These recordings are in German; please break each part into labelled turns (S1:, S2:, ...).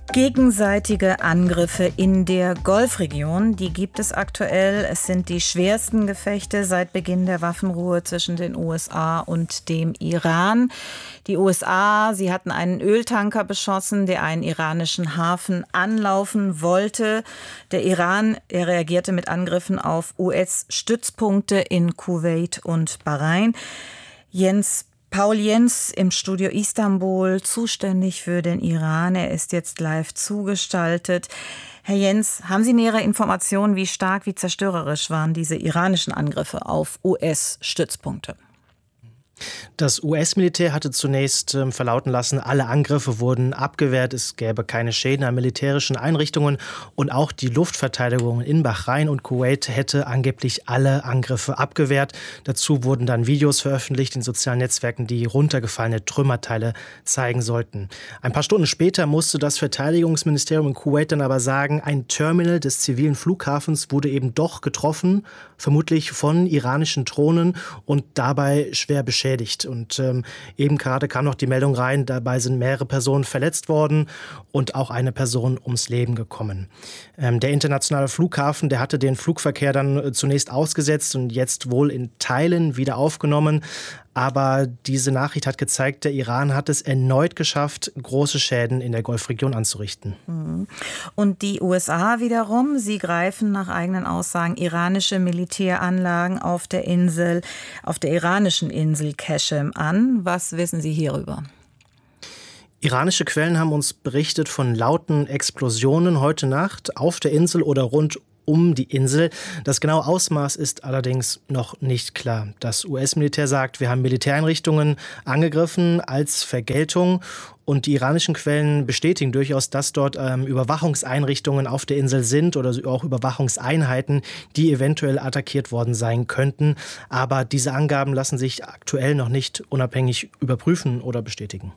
S1: Gegenseitige Angriffe in der Golfregion, die gibt es aktuell. Es sind die schwersten Gefechte seit Beginn der Waffenruhe zwischen den USA und dem Iran. Die USA, sie hatten einen Öltanker beschossen, der einen iranischen Hafen anlaufen wollte. Der Iran, er reagierte mit Angriffen auf US-Stützpunkte in Kuwait und Bahrain. Paul Jens im Studio Istanbul, zuständig für den Iran. Er ist jetzt live zugeschaltet. Herr Jens, haben Sie nähere Informationen, wie stark, wie zerstörerisch waren diese iranischen Angriffe auf US-Stützpunkte?
S2: Das US-Militär hatte zunächst verlauten lassen, alle Angriffe wurden abgewehrt, es gäbe keine Schäden an militärischen Einrichtungen und auch die Luftverteidigung in Bahrain und Kuwait hätte angeblich alle Angriffe abgewehrt. Dazu wurden dann Videos veröffentlicht in sozialen Netzwerken, die runtergefallene Trümmerteile zeigen sollten. Ein paar Stunden später musste das Verteidigungsministerium in Kuwait dann aber sagen, ein Terminal des zivilen Flughafens wurde eben doch getroffen, vermutlich von iranischen Drohnen und dabei schwer beschädigt. Und eben gerade kam noch die Meldung rein, dabei sind mehrere Personen verletzt worden und auch eine Person ums Leben gekommen. Der internationale Flughafen, der hatte den Flugverkehr dann zunächst ausgesetzt und jetzt wohl in Teilen wieder aufgenommen. Aber diese Nachricht hat gezeigt, der Iran hat es erneut geschafft, große Schäden in der Golfregion anzurichten.
S1: Und die USA wiederum, sie greifen nach eigenen Aussagen iranische Militäranlagen auf der iranischen Insel Qashem an. Was wissen Sie hierüber?
S2: Iranische Quellen haben uns berichtet von lauten Explosionen heute Nacht auf der Insel oder rund um die Insel. Das genaue Ausmaß ist allerdings noch nicht klar. Das US-Militär sagt, wir haben Militäreinrichtungen angegriffen als Vergeltung. Und die iranischen Quellen bestätigen durchaus, dass dort Überwachungseinrichtungen auf der Insel sind oder auch Überwachungseinheiten, die eventuell attackiert worden sein könnten. Aber diese Angaben lassen sich aktuell noch nicht unabhängig überprüfen oder bestätigen.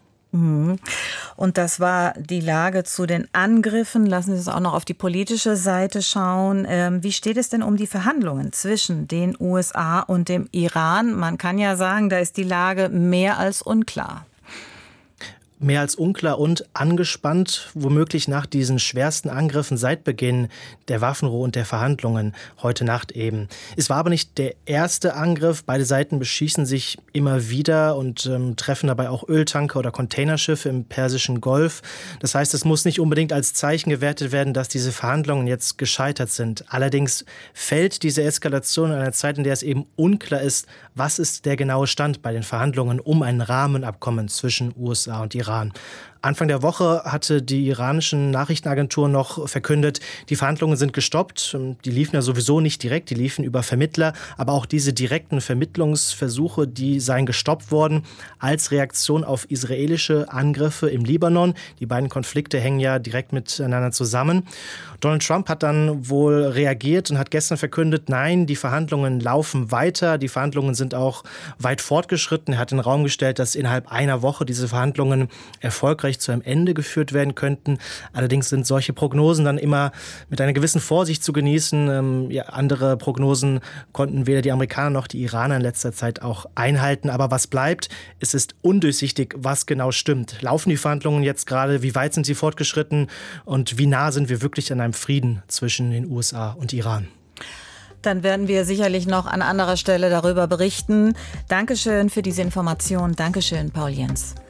S1: Und das war die Lage zu den Angriffen. Lassen Sie uns auch noch auf die politische Seite schauen. Wie steht es denn um die Verhandlungen zwischen den USA und dem Iran? Man kann ja sagen, da ist die Lage mehr als unklar.
S2: Mehr als unklar und angespannt, womöglich nach diesen schwersten Angriffen seit Beginn der Waffenruhe und der Verhandlungen heute Nacht eben. Es war aber nicht der erste Angriff. Beide Seiten beschießen sich immer wieder und treffen dabei auch Öltanker oder Containerschiffe im Persischen Golf. Das heißt, es muss nicht unbedingt als Zeichen gewertet werden, dass diese Verhandlungen jetzt gescheitert sind. Allerdings fällt diese Eskalation in einer Zeit, in der es eben unklar ist, was ist der genaue Stand bei den Verhandlungen um ein Rahmenabkommen zwischen USA und Iran. Anfang der Woche hatte die iranischen Nachrichtenagentur noch verkündet, die Verhandlungen sind gestoppt. Die liefen ja sowieso nicht direkt, die liefen über Vermittler. Aber auch diese direkten Vermittlungsversuche, die seien gestoppt worden als Reaktion auf israelische Angriffe im Libanon. Die beiden Konflikte hängen ja direkt miteinander zusammen. Donald Trump hat dann wohl reagiert und hat gestern verkündet, nein, die Verhandlungen laufen weiter. Die Verhandlungen sind auch weit fortgeschritten. Er hat in den Raum gestellt, dass innerhalb einer Woche diese Verhandlungen erfolgreich zu einem Ende geführt werden könnten. Allerdings sind solche Prognosen dann immer mit einer gewissen Vorsicht zu genießen. Andere Prognosen konnten weder die Amerikaner noch die Iraner in letzter Zeit auch einhalten. Aber was bleibt, es ist undurchsichtig, was genau stimmt. Laufen die Verhandlungen jetzt gerade? Wie weit sind sie fortgeschritten? Und wie nah sind wir wirklich an einem Frieden zwischen den USA und Iran?
S1: Dann werden wir sicherlich noch an anderer Stelle darüber berichten. Dankeschön für diese Information. Dankeschön, Paul Jens.